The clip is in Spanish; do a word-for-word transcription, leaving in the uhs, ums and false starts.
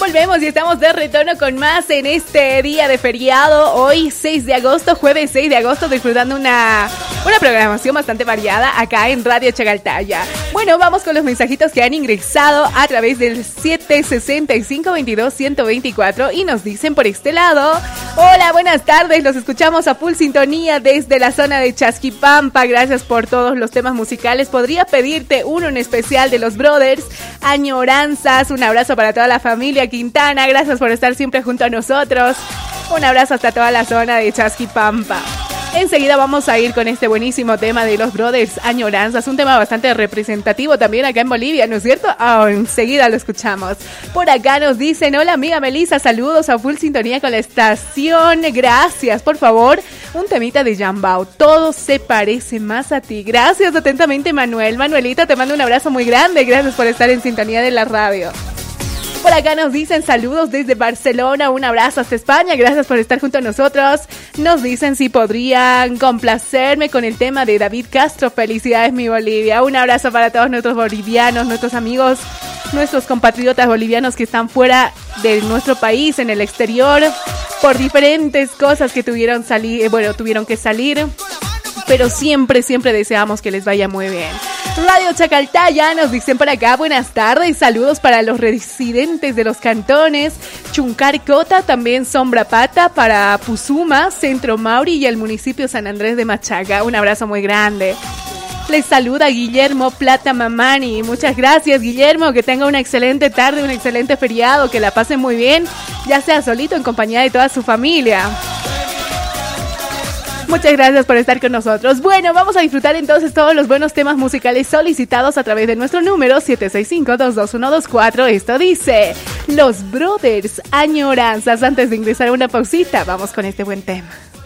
volvemos y estamos de retorno con más en este día de feriado. Hoy seis de agosto, jueves seis de agosto, disfrutando una, una programación bastante variada acá en Radio Chagaltaya. Bueno, vamos con los mensajitos que han ingresado a través del siete sesenta y cinco veintidós ciento veinticuatro y nos dicen por este lado: hola, buenas tardes, los escuchamos a full sintonía desde la zona de Chasquipampa. Gracias por todos los temas musicales. Podría pedirte uno en especial de los Brothers, Añoranzas. Un abrazo para toda la familia Quintana, gracias por estar siempre junto a nosotros. Un abrazo hasta toda la zona de Chasquipampa. Enseguida vamos a ir con este buenísimo tema de los Brothers, Añoranzas, un tema bastante representativo también acá en Bolivia, ¿no es cierto? Oh, enseguida lo escuchamos. Por acá nos dicen: hola amiga Melissa, saludos a full sintonía con la estación, gracias, por favor, un temita de Jambao, todo se parece más a ti. Gracias atentamente Manuel. Manuelita, te mando un abrazo muy grande, gracias por estar en sintonía de la radio. Por acá nos dicen saludos desde Barcelona, un abrazo hasta España, gracias por estar junto a nosotros. Nos dicen si podrían complacerme con el tema de David Castro, felicidades mi Bolivia. Un abrazo para todos nuestros bolivianos, nuestros amigos, nuestros compatriotas bolivianos que están fuera de nuestro país, en el exterior, por diferentes cosas que tuvieron salir, bueno, tuvieron que salir, pero siempre, siempre deseamos que les vaya muy bien. Radio Chacaltaya nos dicen por acá: buenas tardes, saludos para los residentes de los cantones Chuncarcota, también Sombra Pata, para Puzuma, Centro Mauri y el municipio San Andrés de Machaca. Un abrazo muy grande. Les saluda Guillermo Plata Mamani. Muchas gracias, Guillermo, que tenga una excelente tarde, un excelente feriado, que la pasen muy bien, ya sea solito o en compañía de toda su familia. Muchas gracias por estar con nosotros. Bueno, vamos a disfrutar entonces todos los buenos temas musicales solicitados a través de nuestro número siete seis cinco, dos dos uno dos cuatro. Esto dice Los Brothers, Añoranzas. Antes de ingresar a una pausita, vamos con este buen tema.